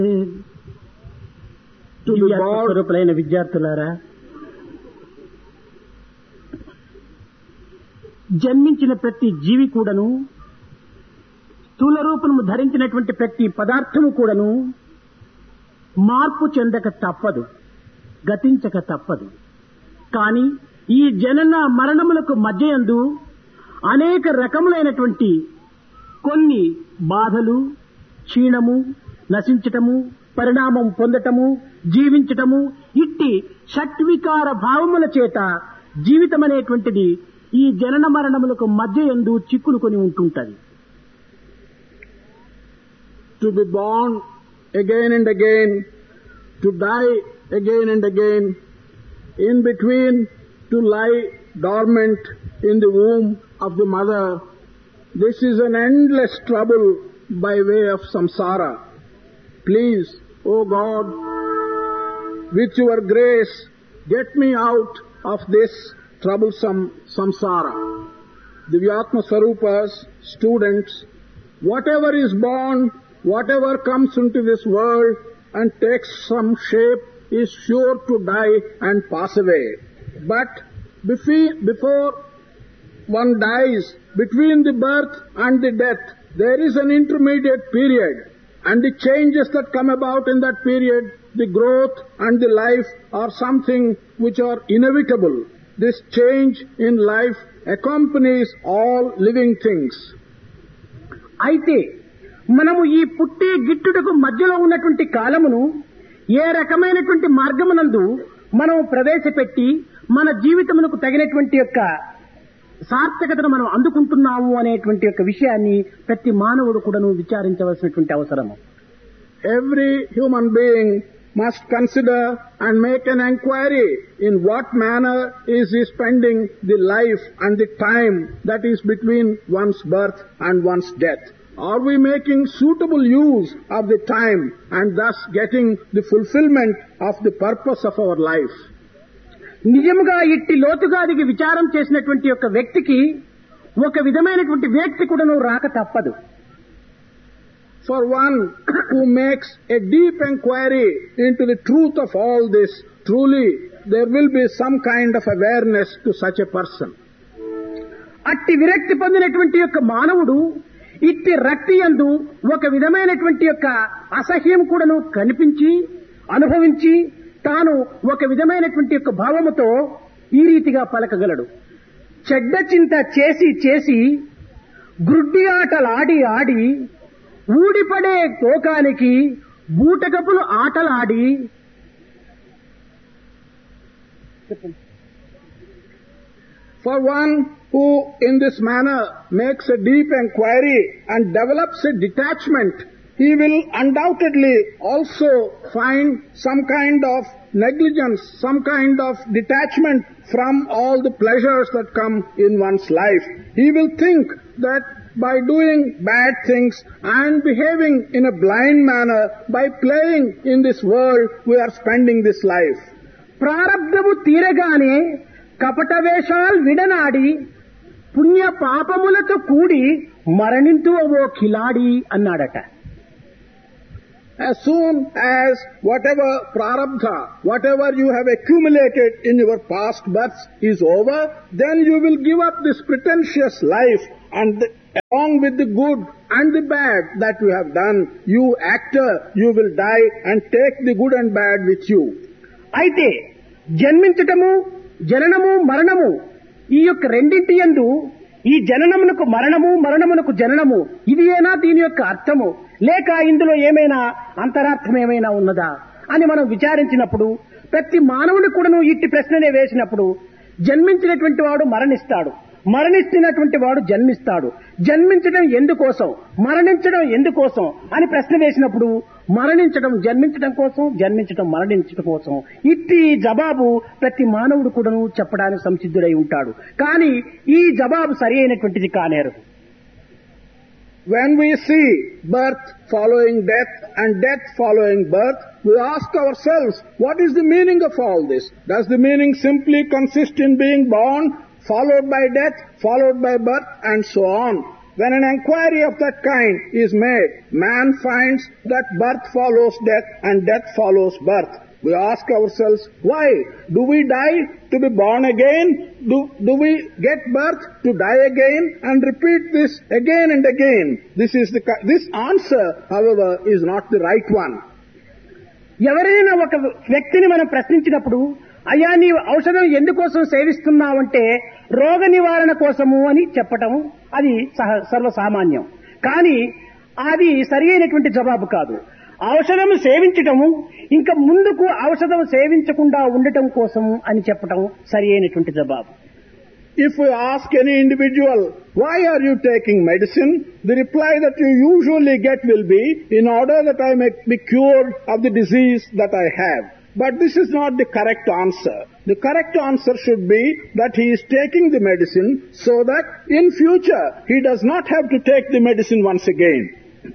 To be born స్వరూపులైన విద్యార్థులారా, జన్మించిన ప్రతి జీవి కూడాను, స్థూల రూపము ధరించినటువంటి ప్రతి పదార్థము కూడాను మార్పు చెందక తప్పదు, గతించక తప్పదు. కానీ ఈ జనన మరణములకు మధ్యయందు అనేక రకములైనటువంటి కొన్ని బాధలు, క్షీణము, నశించటము, పరిణామం పొందటము, జీవించటము, ఇట్టి షట్వికార భావముల చేత జీవితం అనేటువంటిది ఈ జనన మరణములకు మధ్యయందు చిక్కులుకొని ఉంటుంటది. To be born again and again, to die again and again, in between to lie dormant in the womb of the mother, this is an endless trouble by way of samsara. Please, O God, with your grace, get me out of this troublesome samsara. Divyatma Swarupas, students, whatever is born, whatever comes into this world and takes some shape is sure to die and pass away. But before one dies, between the birth and the death, there is an intermediate period, and the changes that come about in that period, the growth and the life are something which are inevitable. This change in life accompanies all living things. అయితే మనము ఈ పుట్టి గిట్టుటకు మధ్యలో ఉన్నటువంటి కాలమును ఏ రకమైనటువంటి మార్గమునందు మనం ప్రవేశపెట్టి మన జీవితమునకు తగినటువంటి యొక్క సార్థకతను మనం అందుకుంటున్నాము అనేటువంటి యొక్క విషయాన్ని ప్రతి మానవుడు కూడాను విచారించవలసినటువంటి అవసరము. Every human being must consider and make an inquiry in what manner is he spending the life and the time that is between one's birth and one's death. Are we making suitable use of the time and thus getting the fulfillment of the purpose of our life? నిజముగా ఇట్టి లోతుగా దిగి విచారం చేసినటువంటి యొక్క వ్యక్తికి ఒక విధమైనటువంటి వ్యక్తి కూడాను రాక తప్పదు. For one who makes a deep inquiry into the truth of all this, truly there will be some kind of awareness to such a person. అట్టి విరక్తి పొందినటువంటి యొక్క మానవుడు ఇట్టి రక్తి యందు ఒక విధమైనటువంటి యొక్క అసహ్యం కూడాను కనిపించి అనుభవించి తాను ఒక విధమైనటువంటి యొక్క భావముతో ఈ రీతిగా పలకగలడు. చెడ్డ చింత చేసి చేసి గ్రుడ్డి ఆటలాడి ఆడి ఊడిపడే తోకానికి బూటకపులు ఆటలాడి. For one who in this manner makes a deep inquiry and develops a detachment, he will undoubtedly also find some kind of negligence, some kind of detachment from all the pleasures that come in one's life. He will think that by doing bad things and behaving in a blind manner, by playing in this world, we are spending this life. ప్రారబ్ధము తీరగానే కపట వేషాలు విడనాడి పుణ్య పాపములతో కూడి మరణింతు ఓ ఖిలాడి అన్నాడట. As soon as whatever prarabdha, whatever you have accumulated in your past births is over, then you will give up this pretentious life, and along with the good and the bad that you have done, you actor, you will die and take the good and bad with you. అయితే జన్మించటము, జననము, మరణము ఈ యొక్క రెండింటి యందు ఈ జననమునకు మరణము, మరణమునకు జననము ఇది ఏనా దీని యొక్క అర్థము, లేక ఇందులో ఏమైనా అంతరార్థం ఏమైనా ఉన్నదా అని మనం విచారించినప్పుడు ప్రతి మానవుని కూడాను ఇట్టి ప్రశ్ననే వేసినప్పుడు జన్మించినటువంటి వాడు మరణిస్తాడు, మరణిస్తున్నటువంటి వాడు జన్మిస్తాడు. జన్మించడం ఎందుకోసం, మరణించడం ఎందుకోసం అని ప్రశ్న వేసినప్పుడు మరణించడం జన్మించడం కోసం, జన్మించడం మరణించడం కోసం. ఇట్టి జవాబు ప్రతి మానవుడు కూడాను చెప్పడానికి సంసిద్ధుడై ఉంటాడు. కానీ ఈ జవాబు సరి అయినటువంటిది కానేరు. When we see birth following death and death following birth, we ask ourselves, what is the meaning of all this? Does the meaning simply consist in being born, followed by death, followed by birth, and so on? when an inquiry of that kind is made, man finds that birth follows death and death follows birth. We ask ourselves, why? Do we die to be born again? Do we get birth to die again and repeat this again and again? This answer, however, is not the right one. ఎవరైనా ఒక వ్యక్తిని మనం ప్రశ్నించినప్పుడు, అయ్యా నీవు ఔషధం ఎందుకోసం సేవిస్తున్నావంటే రోగ నివారణ కోసము అని చెప్పటం అది సర్వసామాన్యం. కానీ అది సరి అయినటువంటి జవాబు కాదు. ఔషధం సేవించటము ఇంకా ముందుకు ఔషధం సేవించకుండా ఉండటం కోసం అని చెప్పటం సరి అయినటువంటి జవాబు. If we ask any individual, why are you taking medicine? The reply that you usually get will be, in order that I may be cured of the disease that I have. But this is not the correct answer. The correct answer should be that he is taking the medicine so that in future he does not have to take the medicine once again.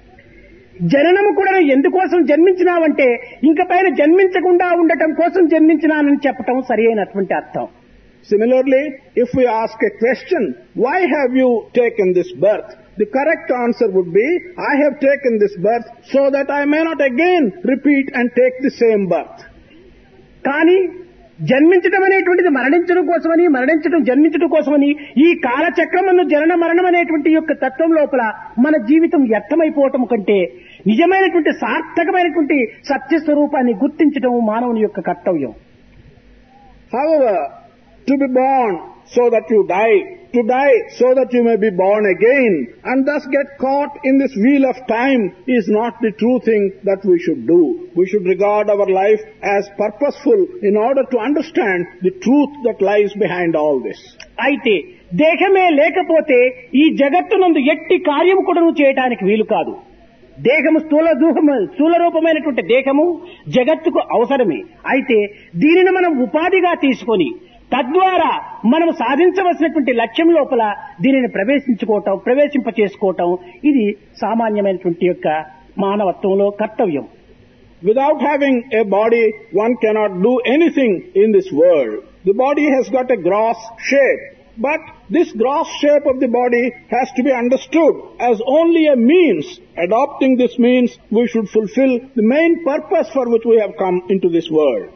జననము కూడా ఎందుకోసం జన్మించినావంటే ఇంక పైన జన్మించకుండా ఉండటం కోసం జన్మించినానని చెప్పటం సరి అయినటువంటి అర్థం. Similarly, if we ask a question, why have you taken this birth? The correct answer would be, I have taken this birth so that I may not again repeat and take the same birth. కానీ జన్మించడం అనేటువంటిది మరణించడం కోసమని, మరణించడం జన్మించడం కోసమని ఈ కాలచక్రమును జనన మరణం అనేటువంటి యొక్క తత్వం లోపల మన జీవితం వ్యర్థమైపోవటం కంటే నిజమైనటువంటి సార్థకమైనటువంటి సత్యస్వరూపాన్ని గుర్తించడం మానవుని యొక్క కర్తవ్యం. However, to be born so that you die, to die so that you may be born again, and thus get caught in this wheel of time is not the true thing that we should do. We should regard our life as purposeful in order to understand the truth that lies behind all this. అయితే దేహమే లేకపోతే ఈ జగత్తునందు ఎట్టి కార్యము కూడా చేయడానికి వీలు కాదు. దేహము స్థూల రూపమైనటువంటి దేహము జగత్తుకు అవసరమే. అయితే దీనిని మనం ఉపాధిగా తీసుకొని తద్వారా మనం సాధించవలసినటువంటి లక్ష్యం లోపల దీనిని ప్రవేశింపచేసుకోవటం ఇది సామాన్యమైనటువంటి యొక్క మానవత్వంలో కర్తవ్యం. Without having a body, one cannot do anything in this world. The body has got a gross shape, but this gross shape of the body has to be understood as only a means. Adopting this means, we should fulfill the main purpose for which we have come into this world.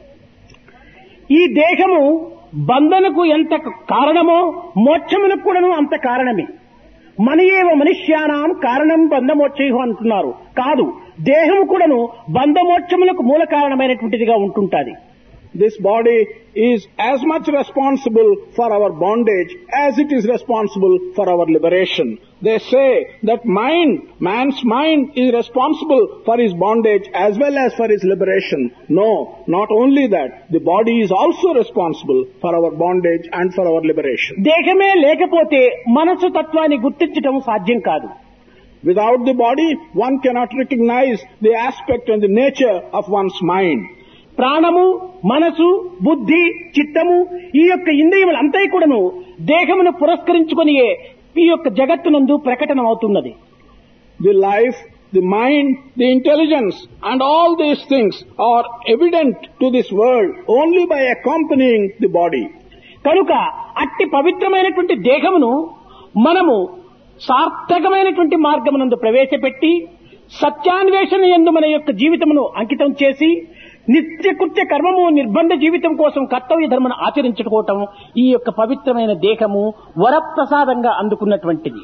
ఈ దేహము బంధనకు ఎంత కారణమో మోక్షమునకు కూడాను అంత కారణమే. మనయేవ మనుష్యానాం కారణం బంధమోక్షయు అంటున్నారు. కాదు, దేహము కూడాను బంధమోక్షములకు మూల కారణమైనటువంటిదిగా ఉంటుంటాది. This body is as much responsible for our bondage as it is responsible for our liberation. They say that man's mind is responsible for his bondage as well as for his liberation. No, not only that, the body is also responsible for our bondage and for our liberation. దేహమే లేకపోతే మనసు తత్వాన్ని గుర్తించడం సాధ్యం కాదు. Without the body, one cannot recognize the aspect and the nature of one's mind. ప్రాణము, మనసు, బుద్ధి, చిత్తము ఈ యొక్క ఇంద్రియములంతా కూడాను దేహమును పురస్కరించుకొని ఈ యొక్క జగత్తునందు ప్రకటనమవుతున్నది. The life, the mind, the intelligence and all these things are evident to this world only by accompanying the body. కనుక అట్టి పవిత్రమైనటువంటి దేహమును మనము సార్థకమైనటువంటి మార్గమునందు ప్రవేశపెట్టి సత్యాన్వేషణ యందు మన యొక్క జీవితమును అంకితం చేసి నిత్యకృత్య కర్మము నిర్బంధ జీవితం కోసం కర్తవ్య ధర్మను ఆచరించుకోవటం ఈ యొక్క పవిత్రమైన దేహము వరప్రసాదంగా అందుకున్నటువంటిది.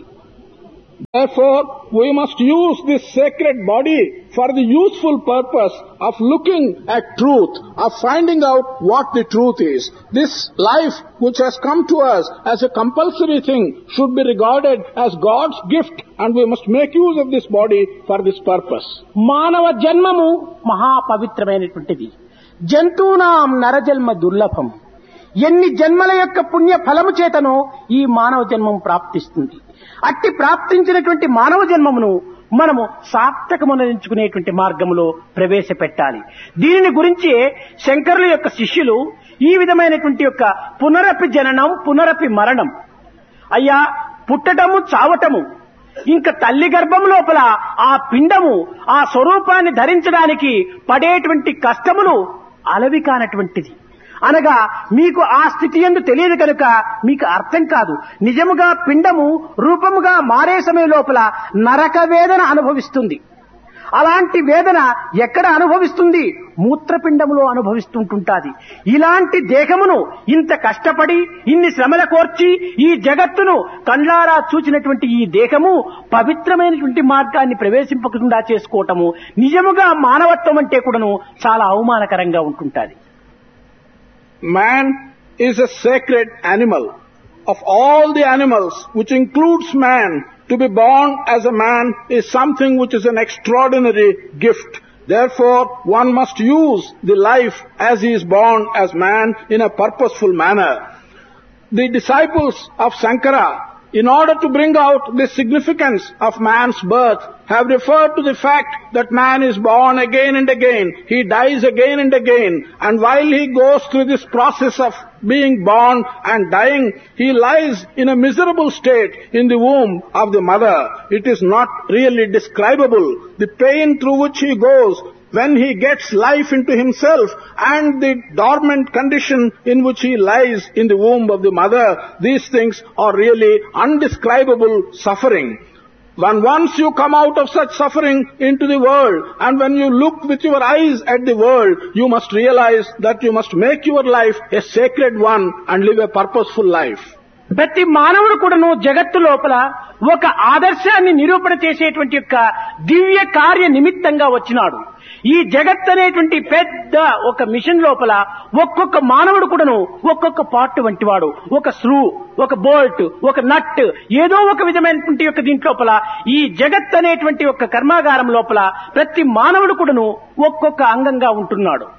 Therefore, we must use this sacred body for the useful purpose of looking at truth, of finding out what the truth is. This life which has come to us as a compulsory thing should be regarded as God's gift, and we must make use of this body for this purpose. మానవ జన్మము మహా పవిత్రమైనటువంటిది. జంతువునాం నరజన్మ దుర్లభం. ఎన్ని జన్మల యొక్క పుణ్య ఫలము చేతనో ఈ మానవ జన్మం ప్రాప్తిస్తుంది. అట్టి ప్రాప్తించినటువంటి మానవ జన్మమును మనము సార్థకమనించుకునేటువంటి మార్గములో ప్రవేశపెట్టాలి. దీనిని గురించి శంకరుల యొక్క శిష్యులు ఈ విధమైనటువంటి యొక్క పునరపి జననం పునరపి మరణం, అయ్యా పుట్టటము చావటము, ఇంకా తల్లి గర్భం లోపల ఆ పిండము ఆ స్వరూపాన్ని ధరించడానికి పడేటువంటి కష్టములు అలవి కానటువంటిది. అనగా మీకు ఆ స్థితి యందు తెలియదు కనుక మీకు అర్థం కాదు. నిజముగా పిండము రూపముగా మారే సమయం లోపల నరక వేదన అనుభవిస్తుంది. అలాంటి వేదన ఎక్కడ అనుభవిస్తుంది? మూత్రపిండములో అనుభవిస్తుంటుంటాది. ఇలాంటి దేహమును ఇంత కష్టపడి ఇన్ని శ్రమల కోర్చి ఈ జగత్తును కళ్ళారా చూచినటువంటి ఈ దేహము పవిత్రమైనటువంటి మార్గాన్ని ప్రవేశింపకుండా చేసుకోవటము నిజముగా మానవత్వం అంటే కూడాను చాలా అవమానకరంగా ఉంటుంటాది. Man is a sacred animal. Of all the animals, which includes man, to be born as a man is something which is an extraordinary gift. Therefore, one must use the life as he is born as man in a purposeful manner. The disciples of Sankara, in order to bring out the significance of man's birth, have referred to the fact that man is born again and again, he dies again and again, and while he goes through this process of being born and dying, he lies in a miserable state in the womb of the mother. It is not really describable. The pain through which he goes when he gets life into himself and the dormant condition in which he lies in the womb of the mother, these things are really undescribable suffering. When once you come out of such suffering into the world, and when you look with your eyes at the world, you must realize that you must make your life a sacred one and live a purposeful life. ప్రతి మానవుడు కూడాను జగత్తు లోపల ఒక ఆదర్శాన్ని నిరూపణ చేసేటువంటి యొక్క దివ్య కార్య నిమిత్తంగా వచ్చినాడు. ఈ జగత్ అనేటువంటి పెద్ద ఒక మిషన్ లోపల ఒక్కొక్క మానవుడు కూడాను ఒక్కొక్క పార్ట్ వంటివాడు. ఒక స్క్రూ, ఒక బోల్ట్, ఒక నట్, ఏదో ఒక విధమైనటువంటి యొక్క దీంట్లోపల ఈ జగత్ అనేటువంటి ఒక కర్మాగారం లోపల ప్రతి మానవుడు కూడాను ఒక్కొక్క అంగంగా ఉంటున్నాడు.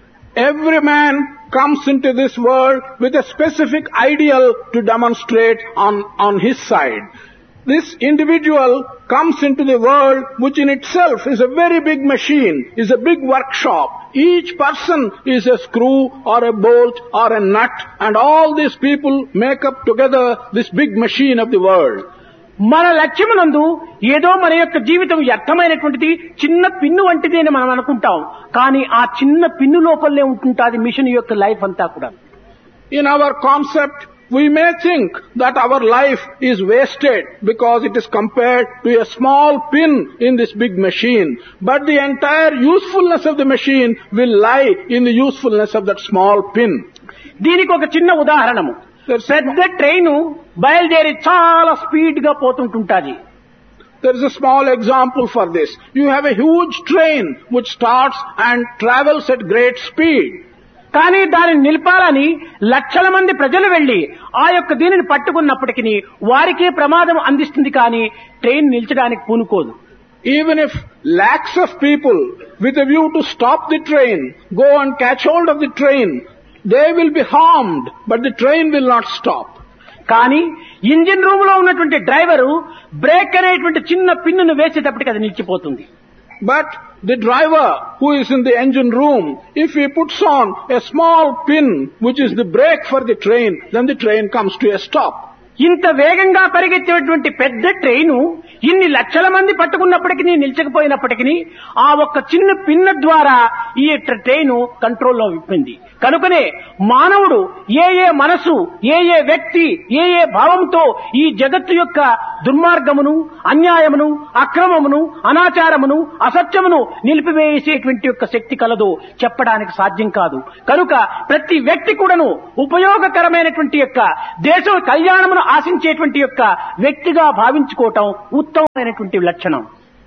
Every man comes into this world with a specific ideal to demonstrate on his side. This individual comes into the world which in itself is a very big machine, is a big workshop. Each person is a screw or a bolt or a nut, and all these people make up together this big machine of the world. మన లక్ష్యమునందు ఏదో మన యొక్క జీవితం వ్యర్థమైనటువంటిది చిన్న pin వంటిది అని మనం అనుకుంటాం. కానీ ఆ చిన్న పిన్ను లోపలనే ఉంటుంటాది మిషన్ యొక్క లైఫ్ అంతా కూడా. In our concept, we may think that our life is wasted because it is compared to a small pin in this big machine. But the entire usefulness of the machine will lie in the usefulness of that small pin. దీనికి ఒక చిన్న ఉదాహరణము. పెద్ద train బయలుదేరి చాలా speed గా పోతుంటుంటాది. There is a small example for this. You have a huge train which starts and travels at great speed. కానీ దానిని నిలపాలని లక్షల మంది ప్రజలు వెళ్లి ఆ యొక్క దీనిని పట్టుకున్నప్పటికీ వారికే ప్రమాదం అందిస్తుంది, కానీ train నిల్చడానికి పూనుకోదు. Even if lakhs of people with a view to stop the train go and catch hold of the train, they will be harmed, but the train will not stop. కానీ ఇంజిన్ రూమ్ లో ఉన్నటువంటి driver break అనేటువంటి చిన్న పిన్నును వేసేటప్పటికి అది నిలిచిపోతుంది. But the driver who is in the engine room, if he puts on a small pin which is the brake for the train, then the train comes to a stop. ఇంత వేగంగా పరిగెత్తేటువంటి పెద్ద train ఇన్ని లక్షల మంది పట్టుకున్నప్పటికీ నిలిచకపోయినప్పటికీ ఆ ఒక్క చిన్న పిన్న ద్వారా ఈ ట్రైను కంట్రోల్లో విప్పింది. కనుకనే మానవుడు ఏ మనసు, ఏ వ్యక్తి, ఏ భావంతో ఈ జగత్తు యొక్క దుర్మార్గమును, అన్యాయమును, అక్రమమును, అనాచారమును, అసత్యమును నిలిపివేసేటువంటి యొక్క శక్తి కలదో చెప్పడానికి సాధ్యం కాదు. కనుక ప్రతి వ్యక్తి కూడాను ఉపయోగకరమైనటువంటి యొక్క దేశ కళ్యాణమును ఆశించేటువంటి యొక్క వ్యక్తిగా భావించుకోవటం ఉత్తమమైనటువంటి లక్షణం.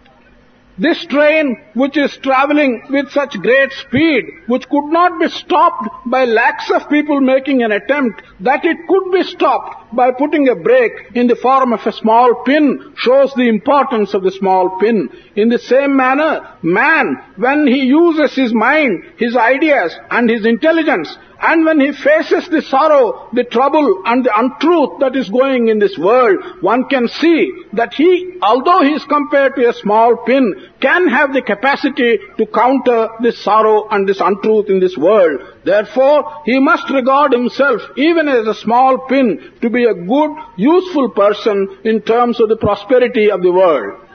This train which is traveling with such great speed, which could not be stopped by lakhs of people making an attempt, that it could be stopped by putting a brake in the form of a small pin, shows the importance of the small pin. In the same manner, man, when he uses his mind, his ideas and his intelligence, and when he faces the sorrow, the trouble and the untruth that is going in this world, one can see that he, although he is compared to a small pin, can have the capacity to counter this sorrow and this untruth in this world. Therefore, he must regard himself even as a small pin to be a good, useful person in terms of the prosperity of the world.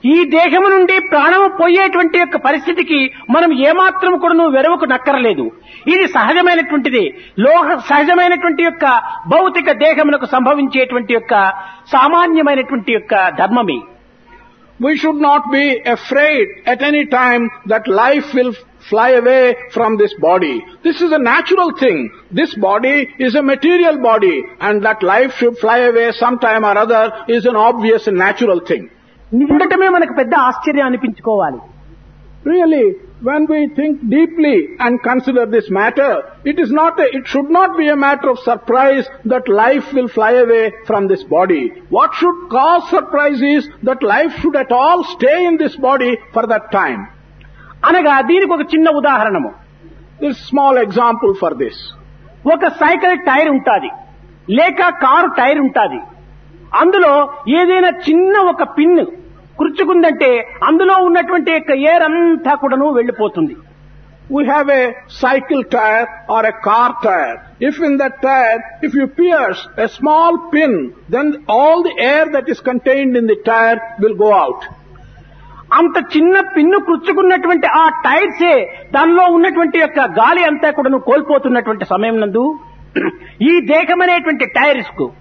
ఈ దేహము నుండి ప్రాణము పోయేటువంటి యొక్క పరిస్థితికి మనం ఏమాత్రం కూడా వెరవకు నక్కరలేదు. ఇది సహజమైనటువంటిది. సహజమైనటువంటి యొక్క భౌతిక దేహమునకు సంభవించేటువంటి యొక్క సామాన్యమైనటువంటి యొక్క ధర్మమే. We should not be afraid at any time that life will fly away from this body. This is a natural thing. This body is a material body, and that life should fly away sometime or other is an obvious and natural thing. ఉండటమే మనకు పెద్ద ఆశ్చర్యం అనిపించుకోవాలి. Really, when we think deeply and consider this matter, it should not be a matter of surprise that life will fly away from this body. What should cause surprise is that life should at all stay in this body for that time. అనగా దీనికి ఒక చిన్న ఉదాహరణము. This small example for this. ఒక cycle tyre ఉంటాది, లేక car tyre ఉంటాది. అందులో ఏదైనా చిన్న ఒక పిన్ కుర్చుకుందంటే అందులో ఉన్నటువంటి ఎయిర్ అంతా కూడాను వెళ్లిపోతుంది. We have a cycle tire or a car tire. If in that tire, if you pierce a small pin, then all the air that is contained in the tire will go out. అంత చిన్న pin కుర్చుకున్నటువంటి ఆ టైర్సే దానిలో ఉన్నటువంటి యొక్క గాలి అంతా కూడాను కోల్పోతున్నటువంటి సమయం నందు ఈ దేహం అనేటువంటి టైర్స్ కు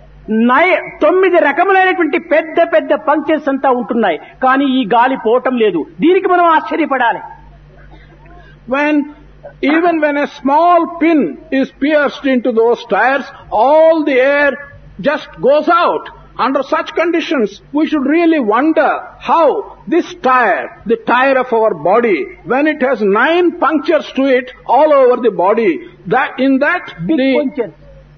9 రకములైనటువంటి పెద్ద పెద్ద పంక్చర్స్ అంతా ఉంటున్నాయి. కానీ ఈ గాలి పోవటం లేదు. దీనికి మనం ఆశ్చర్యపడాలి. Even when a small pin is pierced into those tires, all the air just goes out. Under such conditions, we should really wonder how this tire, the tire of our body, when it has 9 punctures to it all over the body, that in that big punctures.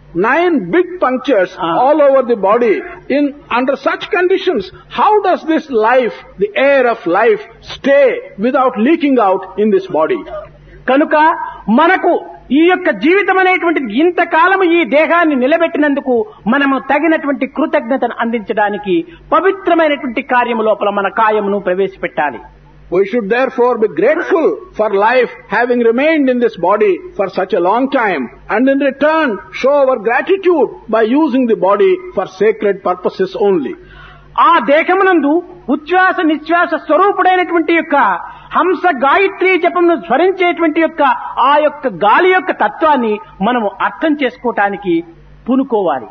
9 big punctures all over the body. Under such conditions, how does this life, the air of life, stay without leaking out in this body? కనుక మనకు ఈ యొక్క జీవితం అనేటువంటిది ఇంతకాలం ఈ దేహాన్ని నిలబెట్టినందుకు మనము తగినటువంటి కృతజ్ఞతను అందించడానికి పవిత్రమైనటువంటి కార్యము లోపల మన కాయమును ప్రవేశపెట్టాలి. We should therefore be grateful for life having remained in this body for such a long time, and in return show our gratitude by using the body for sacred purposes only. ఆ దేహమునందు ఉచ్ఛ్వాస నిశ్వాస స్వరూపుడైనటువంటి యొక్క హంస గాయత్రీ జపమును స్మరించేటువంటి యొక్క ఆ యొక్క గాలి యొక్క తత్వాన్ని మనము అర్థం చేసుకోవటానికి పూనుకోవాలి.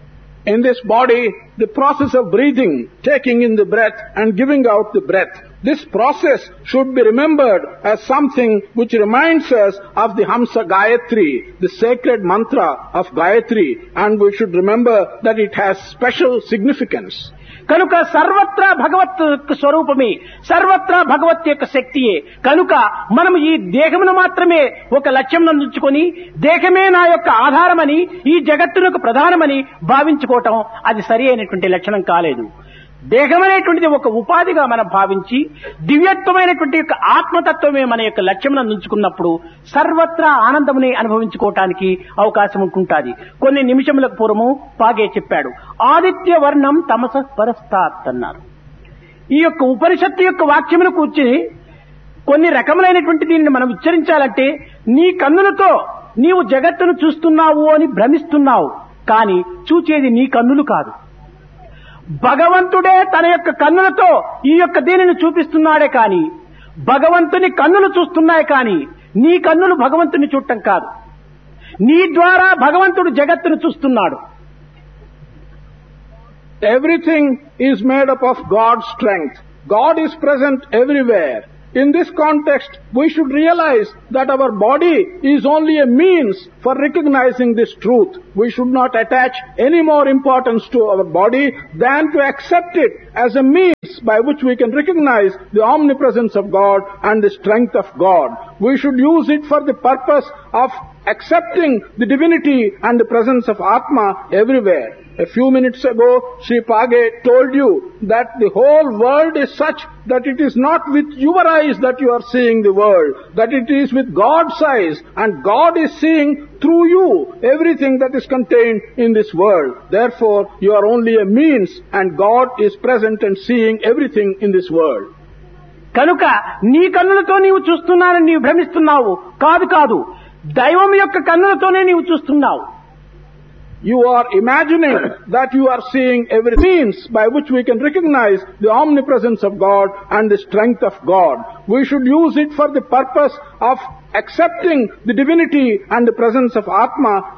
In this body, the process of breathing, taking in the breath and giving out the breath, this process should be remembered as something which reminds us of the Hamsa Gayatri, the sacred mantra of Gayatri, and we should remember that it has special significance. కనుక సర్వత్రా భగవత్ స్వరూపమే, సర్వత్రా భగవత్ యొక్క శక్తియే. కనుక మనం ఈ దేహమును మాత్రమే ఒక లక్ష్యం నందుకొని దేహమే నా యొక్క ఆధారమని ఈ జగత్తునకు ప్రధానమని భావించుకోవటం అది సరి అయినటువంటి లక్షణం కాలేదు. దేహం అనేటువంటిది ఒక ఉపాధిగా మనం భావించి దివ్యత్వమైనటువంటి యొక్క ఆత్మతత్వమే మన యొక్క లక్ష్యం నందుకున్నప్పుడు సర్వత్రా ఆనందముని అనుభవించుకోవటానికి అవకాశం ఉంటుంటుంది. కొన్ని నిమిషములకు పూర్వము పాగే చెప్పాడు, ఆదిత్య వర్ణం తమస పరస్తాత్ అన్నారు. ఈ యొక్క ఉపనిషత్తు యొక్క వాక్యమును కూర్చి కొన్ని రకములైనటువంటి దీనిని మనం ఉచ్చరించాలంటే నీ కన్నులతో నీవు జగత్తును చూస్తున్నావు అని భ్రమిస్తున్నావు, కానీ చూచేది నీ కన్నులు కాదు. భగవంతుడే తన యొక్క కన్నులతో ఈ యొక్క దీనిని చూపిస్తున్నాడే కాని భగవంతుని కన్నులు చూస్తున్నాయి, కానీ నీ కన్నులు భగవంతుని చూడటం కాదు. నీ ద్వారా భగవంతుడు జగత్తును చూస్తున్నాడు. Everything is made up of God's strength. God is present everywhere. In this context, we should realize that our body is only a means for recognizing this truth. We should not attach any more importance to our body than to accept it as a means by which we can recognize the omnipresence of God and the strength of God. We should use it for the purpose of accepting the divinity and the presence of Atma everywhere. A few minutes ago, Sri Page told you that the whole world is such that it is not with your eyes that you are seeing the world, that it is with God's eyes, and God is seeing through you everything that is contained in this world. Therefore, you are only a means, and God is present and seeing everything in this world. కనుక నీ కన్నులతో నీవు చూస్తున్నానని నీవు భ్రమిస్తున్నావు. కాదు కాదు, దైవం యొక్క కన్నులతోనే నీవు చూస్తున్నావు. You are imagining that you are seeing every means by which we can recognize the omnipresence of God and the strength of God. We should use it for the purpose of accepting the divinity and the presence of Atma